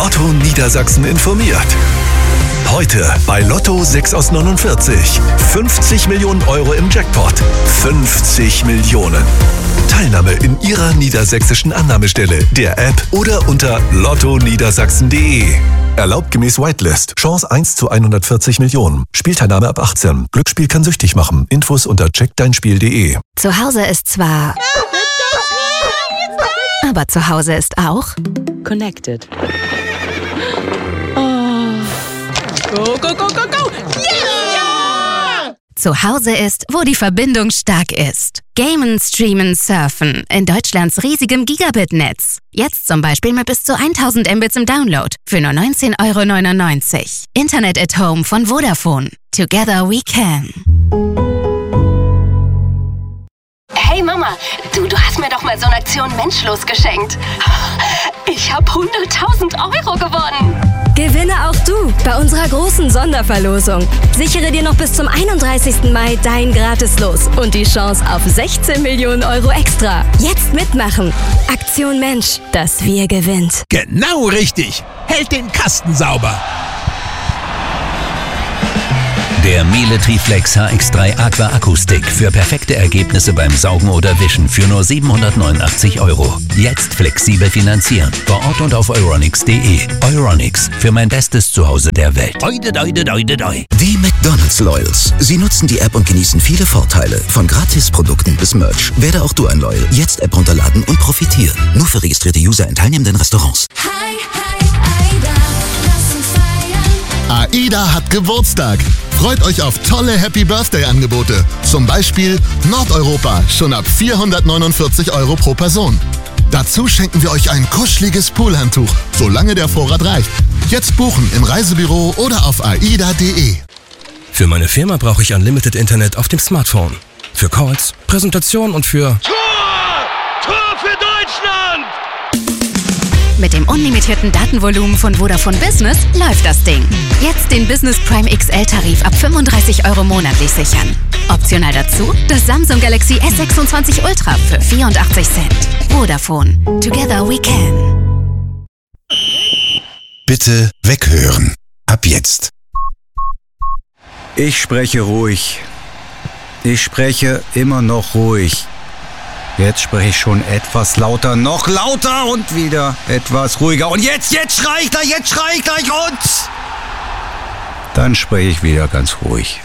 Lotto Niedersachsen informiert. Heute bei Lotto 6 aus 49. 50 Millionen Euro im Jackpot. 50 Millionen. Teilnahme in Ihrer niedersächsischen Annahmestelle, der App oder unter lottoniedersachsen.de. Erlaubt gemäß Whitelist. Chance 1 zu 140 Millionen. Spielteilnahme ab 18. Glücksspiel kann süchtig machen. Infos unter checkdeinspiel.de. Zu Hause ist zwar... aber zu Hause ist auch... Connected. Go, go, go, go, go! Yeah! Zu Hause ist, wo die Verbindung stark ist. Gamen, Streamen, Surfen in Deutschlands riesigem Gigabit-Netz. Jetzt zum Beispiel mit bis zu 1000 Mbits im Download für nur 19,99 €. Internet at Home von Vodafone. Together we can. Hey Mama, du hast mir doch mal so eine Aktion Menschlos geschenkt. Ich habe 100.000 € gewonnen. Gewinne auch du bei unserer großen Sonderverlosung. Sichere dir noch bis zum 31. Mai dein Gratis-Los und die Chance auf 16 Millionen € extra. Jetzt mitmachen. Aktion Mensch, das Wir gewinnt. Genau richtig. Hält den Kasten sauber. Der Miele Triflex HX3 Aqua Akku-Stick für perfekte Ergebnisse beim Saugen oder Wischen für nur 789 €. Jetzt flexibel finanzieren. Vor Ort und auf euronics.de. Euronics, für mein bestes Zuhause der Welt. Oide, oide, oide, oide. Die McDonald's Loyals. Sie nutzen die App und genießen viele Vorteile. Von Gratisprodukten bis Merch. Werde auch du ein Loyal. Jetzt App runterladen und profitieren. Nur für registrierte User in teilnehmenden Restaurants. AIDA hat Geburtstag. Freut euch auf tolle Happy-Birthday-Angebote. Zum Beispiel Nordeuropa, schon ab 449 € pro Person. Dazu schenken wir euch ein kuscheliges Poolhandtuch, solange der Vorrat reicht. Jetzt buchen im Reisebüro oder auf aida.de. Für meine Firma brauche ich Unlimited Internet auf dem Smartphone. Für Calls, Präsentationen und für... Tor für Deutschland! Mit dem unlimitierten Datenvolumen von Vodafone Business läuft das Ding. Jetzt den Business Prime XL-Tarif ab 35 € monatlich sichern. Optional dazu das Samsung Galaxy S26 Ultra für 84 Cent. Vodafone. Together we can. Bitte weghören. Ab jetzt. Ich spreche ruhig. Ich spreche immer noch ruhig. Jetzt spreche ich schon etwas lauter, noch lauter und wieder etwas ruhiger. Und jetzt schrei ich gleich und... Dann spreche ich wieder ganz ruhig.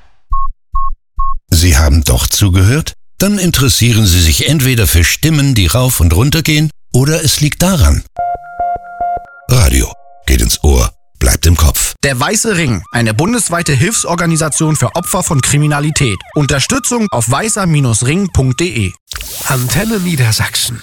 Sie haben doch zugehört? Dann interessieren Sie sich entweder für Stimmen, die rauf und runter gehen, oder es liegt daran. Radio geht ins Ohr, bleibt im Kopf. Der Weiße Ring, eine bundesweite Hilfsorganisation für Opfer von Kriminalität. Unterstützung auf weißer-ring.de. Antenne Niedersachsen.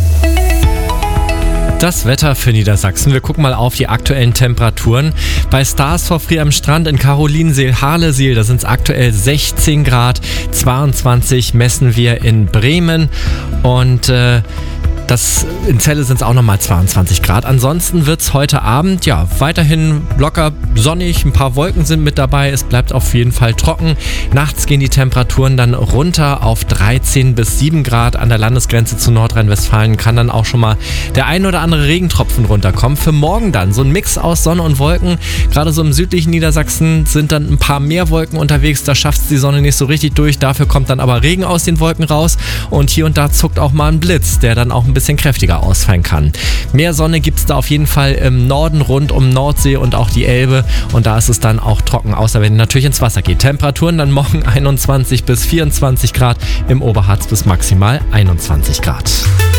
Das Wetter für Niedersachsen. Wir gucken mal auf die aktuellen Temperaturen. Bei Stars for Free am Strand in Carolinenseel-Harlesiel, da sind es aktuell 16 Grad, 22 messen wir in Bremen und in Celle sind es auch nochmal 22 Grad. Ansonsten wird es heute Abend weiterhin locker sonnig. Ein paar Wolken sind mit dabei. Es bleibt auf jeden Fall trocken. Nachts gehen die Temperaturen dann runter auf 13 bis 7 Grad. An der Landesgrenze zu Nordrhein-Westfalen kann dann auch schon mal der ein oder andere Regentropfen runterkommen. Für morgen dann so ein Mix aus Sonne und Wolken. Gerade so im südlichen Niedersachsen sind dann ein paar mehr Wolken unterwegs. Da schafft es die Sonne nicht so richtig durch. Dafür kommt dann aber Regen aus den Wolken raus. Und hier und da zuckt auch mal ein Blitz, der dann auch ein bisschen kräftiger ausfallen kann. Mehr Sonne gibt es da auf jeden Fall im Norden rund um Nordsee und auch die Elbe und da ist es dann auch trocken, außer wenn ihr natürlich ins Wasser geht. Temperaturen dann morgen 21 bis 24 Grad, im Oberharz bis maximal 21 Grad.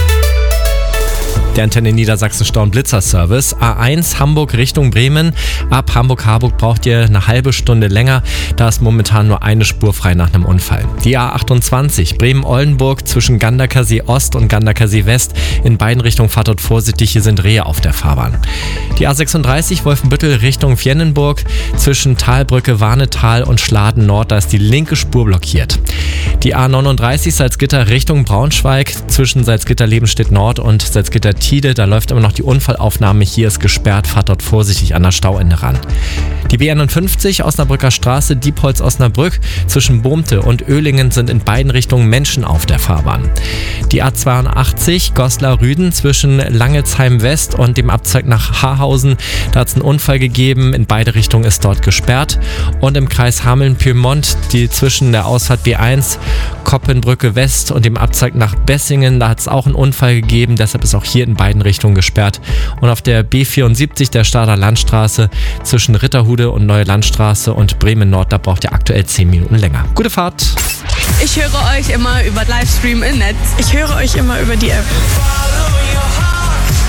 Der Antenne Niedersachsen Stau'n-Blitzer-Service. A1 Hamburg Richtung Bremen. Ab Hamburg-Harburg braucht ihr eine halbe Stunde länger. Da ist momentan nur eine Spur frei nach einem Unfall. Die A28 Bremen-Oldenburg zwischen Ganderkersee Ost und Ganderkersee West. In beiden Richtungen fahrt dort vorsichtig, hier sind Rehe auf der Fahrbahn. Die A36 Wolfenbüttel Richtung Fjennenburg zwischen Talbrücke, Warnetal und Schladen Nord. Da ist die linke Spur blockiert. Die A39 Salzgitter Richtung Braunschweig zwischen Salzgitter Lebenstedt Nord und Salzgitter Tide. Da läuft immer noch die Unfallaufnahme. Hier ist gesperrt. Fahrt dort vorsichtig an das Stauende ran. Die B51 Osnabrücker Straße, Diepholz-Osnabrück. Zwischen Bohmte und Oehlingen sind in beiden Richtungen Menschen auf der Fahrbahn. Die A82 Goslar-Rüden zwischen Langelsheim West und dem Abzweig nach Haarhausen. Da hat es einen Unfall gegeben. In beide Richtungen ist dort gesperrt. Und im Kreis Hameln-Pyrmont, die zwischen der Ausfahrt B1 Koppenbrücke West und dem Abzweig nach Bessingen, da hat es auch einen Unfall gegeben. Deshalb ist auch hier in beiden Richtungen gesperrt. Und auf der B74 der Stader Landstraße zwischen Ritterhude und Neue Landstraße und Bremen Nord, da braucht ihr aktuell 10 Minuten länger. Gute Fahrt! Ich höre euch immer über Livestream im Netz. Ich höre euch immer über die App.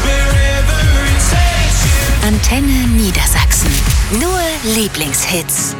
Antenne Niedersachsen. Nur Lieblingshits.